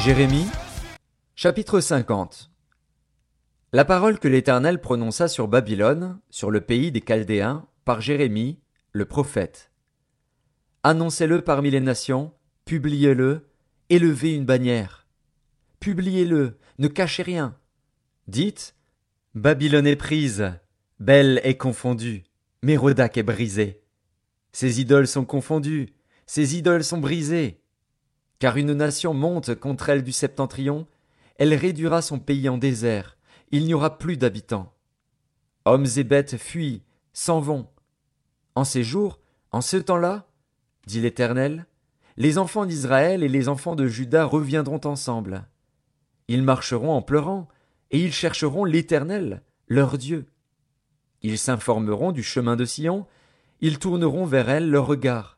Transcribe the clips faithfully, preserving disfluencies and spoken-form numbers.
Jérémie, chapitre cinquante. La parole que l'Éternel prononça sur Babylone, sur le pays des Chaldéens, par Jérémie, le prophète. Annoncez-le parmi les nations, publiez-le, élevez une bannière. Publiez-le, ne cachez rien. Dites, Babylone est prise, Bel est confondue, Mérodach est brisé. Ses idoles sont confondues, ses idoles sont brisées. Car une nation monte contre elle du septentrion, elle réduira son pays en désert, il n'y aura plus d'habitants. Hommes et bêtes fuient, s'en vont. En ces jours, en ce temps-là, dit l'Éternel, les enfants d'Israël et les enfants de Juda reviendront ensemble. Ils marcheront en pleurant, et ils chercheront l'Éternel, leur Dieu. Ils s'informeront du chemin de Sion, ils tourneront vers elle leur regard.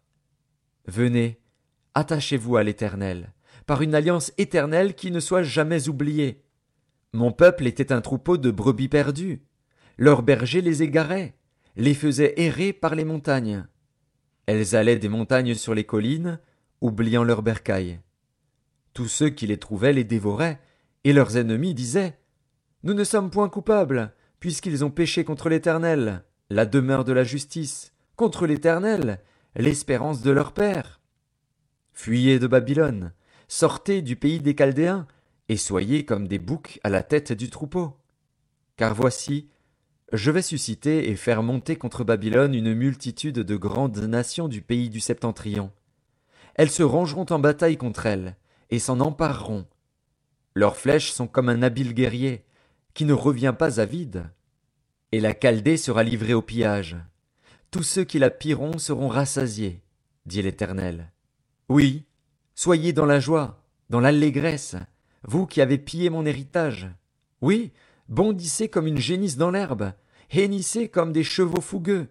Venez, attachez-vous à l'Éternel, par une alliance éternelle qui ne soit jamais oubliée. Mon peuple était un troupeau de brebis perdues. Leurs bergers les égaraient, les faisaient errer par les montagnes. Elles allaient des montagnes sur les collines, oubliant leurs bercailles. Tous ceux qui les trouvaient les dévoraient, et leurs ennemis disaient « Nous ne sommes point coupables, puisqu'ils ont péché contre l'Éternel, la demeure de la justice, contre l'Éternel, l'espérance de leur père. » Fuyez de Babylone, sortez du pays des Chaldéens, et soyez comme des boucs à la tête du troupeau. Car voici, je vais susciter et faire monter contre Babylone une multitude de grandes nations du pays du septentrion. Elles se rangeront en bataille contre elle, et s'en empareront. Leurs flèches sont comme un habile guerrier, qui ne revient pas à vide. Et la Chaldée sera livrée au pillage. Tous ceux qui la pilleront seront rassasiés, dit l'Éternel. Oui, soyez dans la joie, dans l'allégresse, vous qui avez pillé mon héritage. Oui, bondissez comme une génisse dans l'herbe, hennissez comme des chevaux fougueux.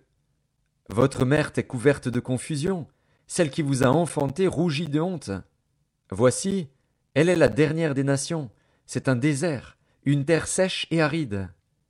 Votre mère est couverte de confusion, celle qui vous a enfanté rougit de honte. Voici, elle est la dernière des nations, c'est un désert, une terre sèche et aride.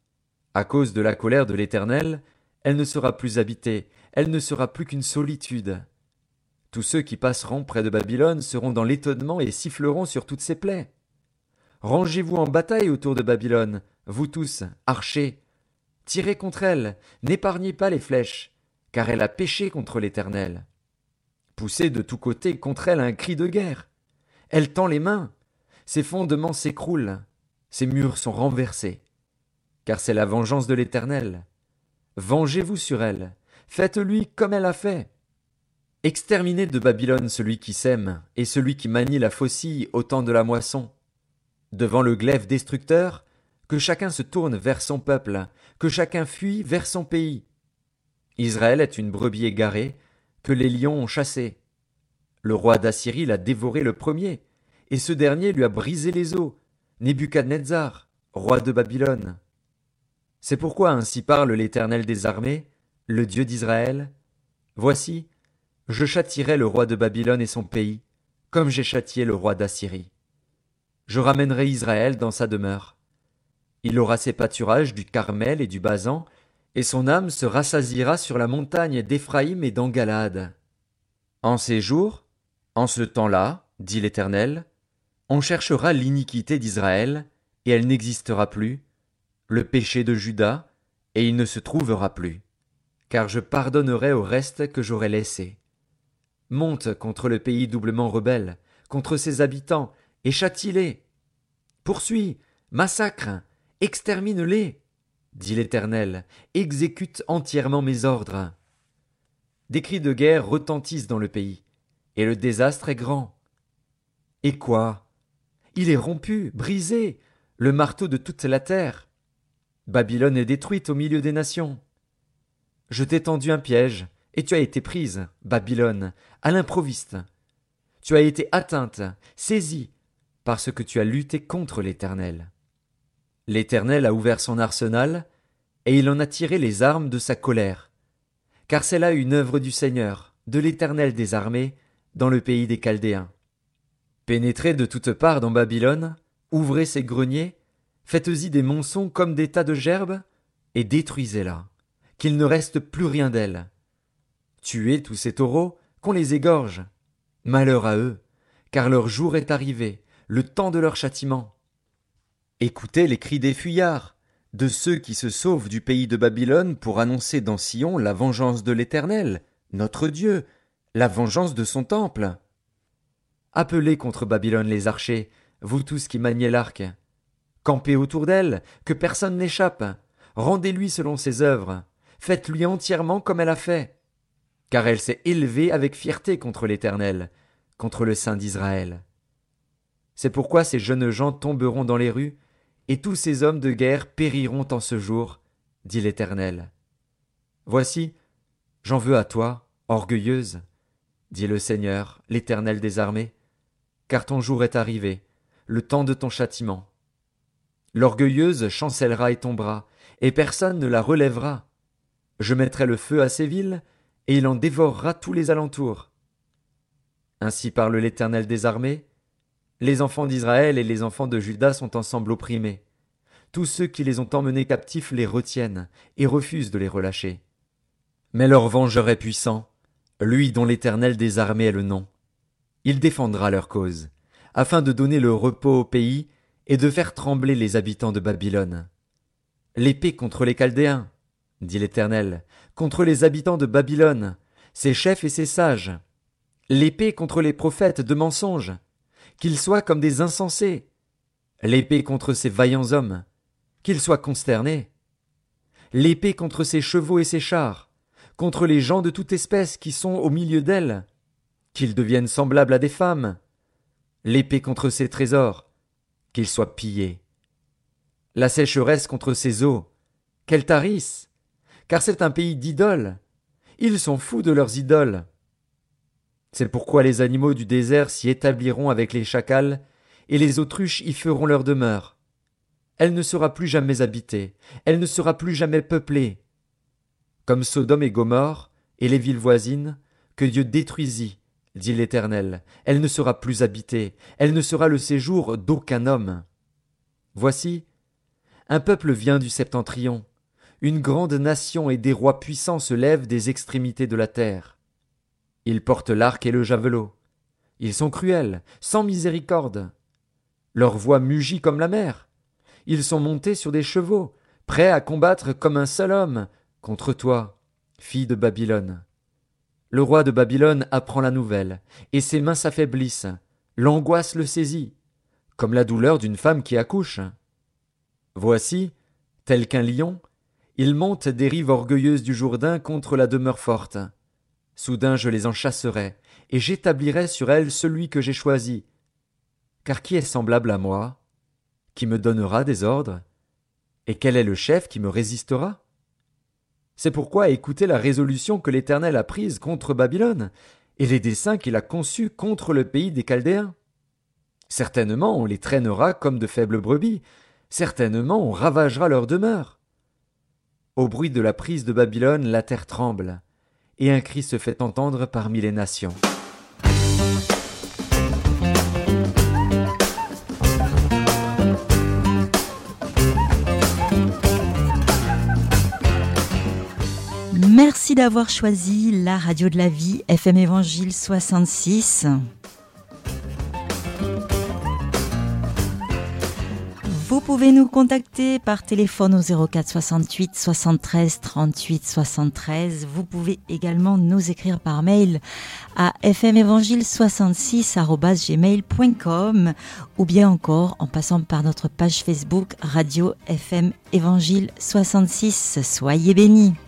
À cause de la colère de l'Éternel, elle ne sera plus habitée, elle ne sera plus qu'une solitude. Tous ceux qui passeront près de Babylone seront dans l'étonnement et siffleront sur toutes ses plaies. Rangez-vous en bataille autour de Babylone, vous tous, archers. Tirez contre elle, n'épargnez pas les flèches, car elle a péché contre l'Éternel. Poussez de tous côtés contre elle un cri de guerre. Elle tend les mains, ses fondements s'écroulent, ses murs sont renversés. Car c'est la vengeance de l'Éternel. Vengez-vous sur elle, faites-lui comme elle a fait. Exterminez de Babylone celui qui sème, et celui qui manie la faucille au temps de la moisson. Devant le glaive destructeur, que chacun se tourne vers son peuple, que chacun fuit vers son pays. Israël est une brebis égarée, que les lions ont chassée. Le roi d'Assyrie l'a dévoré le premier, et ce dernier lui a brisé les os, Nebuchadnezzar, roi de Babylone. C'est pourquoi ainsi parle l'Éternel des armées, le Dieu d'Israël. Voici, je châtierai le roi de Babylone et son pays, comme j'ai châtié le roi d'Assyrie. Je ramènerai Israël dans sa demeure. Il aura ses pâturages du Carmel et du Basan, et son âme se rassasiera sur la montagne d'Éphraïm et d'En-Galade. En ces jours, en ce temps-là, dit l'Éternel, on cherchera l'iniquité d'Israël, et elle n'existera plus, le péché de Juda, et il ne se trouvera plus, car je pardonnerai au reste que j'aurai laissé. Monte contre le pays doublement rebelle, contre ses habitants, et châtie-les. Poursuis, massacre, extermine-les, dit l'Éternel, exécute entièrement mes ordres. Des cris de guerre retentissent dans le pays, et le désastre est grand. Et quoi? Il est rompu, brisé, le marteau de toute la terre. Babylone est détruite au milieu des nations. Je t'ai tendu un piège, et tu as été prise, Babylone, à l'improviste. Tu as été atteinte, saisie, parce que tu as lutté contre l'Éternel. L'Éternel a ouvert son arsenal, et il en a tiré les armes de sa colère. Car c'est là une œuvre du Seigneur, de l'Éternel des armées, dans le pays des Chaldéens. Pénétrez de toutes parts dans Babylone, ouvrez ses greniers, faites-y des monceaux comme des tas de gerbes, et détruisez-la, qu'il ne reste plus rien d'elle. Tuez tous ces taureaux, qu'on les égorge. Malheur à eux, car leur jour est arrivé, le temps de leur châtiment. Écoutez les cris des fuyards, de ceux qui se sauvent du pays de Babylone pour annoncer dans Sion la vengeance de l'Éternel, notre Dieu, la vengeance de son temple. Appelez contre Babylone les archers, vous tous qui maniez l'arc. Campez autour d'elle, que personne n'échappe. Rendez-lui selon ses œuvres. Faites-lui entièrement comme elle a fait. Car elle s'est élevée avec fierté contre l'Éternel, contre le Saint d'Israël. C'est pourquoi ces jeunes gens tomberont dans les rues, et tous ces hommes de guerre périront en ce jour, dit l'Éternel. Voici, j'en veux à toi, orgueilleuse, dit le Seigneur, l'Éternel des armées, car ton jour est arrivé, le temps de ton châtiment. L'orgueilleuse chancellera et tombera, et personne ne la relèvera. Je mettrai le feu à ces villes, et il en dévorera tous les alentours. Ainsi parle l'Éternel des armées. Les enfants d'Israël et les enfants de Juda sont ensemble opprimés. Tous ceux qui les ont emmenés captifs les retiennent, et refusent de les relâcher. Mais leur vengeur est puissant, lui dont l'Éternel des armées est le nom. Il défendra leur cause, afin de donner le repos au pays et de faire trembler les habitants de Babylone. L'épée contre les Chaldéens, dit l'Éternel, contre les habitants de Babylone, ses chefs et ses sages. L'épée contre les prophètes de mensonges, qu'ils soient comme des insensés. L'épée contre ces vaillants hommes, qu'ils soient consternés. L'épée contre ses chevaux et ses chars, contre les gens de toute espèce qui sont au milieu d'elle, qu'ils deviennent semblables à des femmes. L'épée contre ses trésors, qu'ils soient pillés. La sécheresse contre ses eaux, qu'elle tarisse, car c'est un pays d'idoles. Ils sont fous de leurs idoles. C'est pourquoi les animaux du désert s'y établiront avec les chacals, et les autruches y feront leur demeure. Elle ne sera plus jamais habitée, elle ne sera plus jamais peuplée. Comme Sodome et Gomorrhe, et les villes voisines, que Dieu détruisit, dit l'Éternel, elle ne sera plus habitée, elle ne sera le séjour d'aucun homme. Voici, un peuple vient du septentrion, une grande nation et des rois puissants se lèvent des extrémités de la terre. Ils portent l'arc et le javelot. Ils sont cruels, sans miséricorde. Leur voix mugit comme la mer. Ils sont montés sur des chevaux, prêts à combattre comme un seul homme contre toi, fille de Babylone. Le roi de Babylone apprend la nouvelle, et ses mains s'affaiblissent. L'angoisse le saisit, comme la douleur d'une femme qui accouche. Voici, tel qu'un lion, il monte des rives orgueilleuses du Jourdain contre la demeure forte. Soudain je les en chasserai, et j'établirai sur elles celui que j'ai choisi. Car qui est semblable à moi? Qui me donnera des ordres? Et quel est le chef qui me résistera? C'est pourquoi écoutez la résolution que l'Éternel a prise contre Babylone, et les desseins qu'il a conçus contre le pays des Chaldéens. Certainement on les traînera comme de faibles brebis, certainement on ravagera leur demeure. Au bruit de la prise de Babylone, la terre tremble, et un cri se fait entendre parmi les nations. Merci d'avoir choisi la radio de la vie, F M Évangile soixante-six. Vous pouvez nous contacter par téléphone au zéro quatre soixante-huit soixante-treize trente-huit soixante-treize. Vous pouvez également nous écrire par mail à f m évangile soixante-six arobase gmail point com ou bien encore en passant par notre page Facebook Radio F M Évangile soixante-six. Soyez bénis.